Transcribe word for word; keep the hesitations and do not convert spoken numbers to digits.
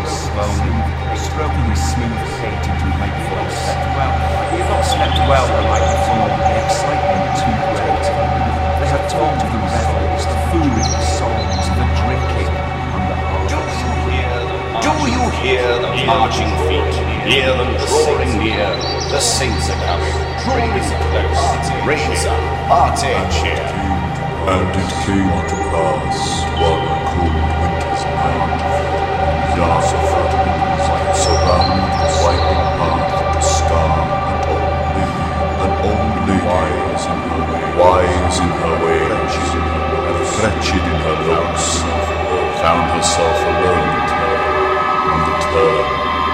slowly, stroking his smooth, painted white voice. Well, he had not slept well the night before, the excitement too great. They had talked of the revels, the food, the songs, the drinking, and the harvest. Do you hear the marching feet? Hear them drawing near. The saints are coming, drawing close. Raise up, party cheer. And it came to pass one cold winter's night, Yasafat, surrounded, wiping path to star, and only, and only wise in her way, wise in her way, and wretched in her looks, found herself alone.